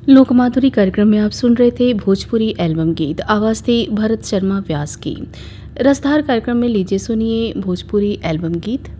लोकमाधुरी कार्यक्रम में आप सुन रहे थे भोजपुरी एल्बम गीत। आवाज थी भरत शर्मा व्यास की। रसधार कार्यक्रम में लीजिए सुनिए भोजपुरी एल्बम गीत।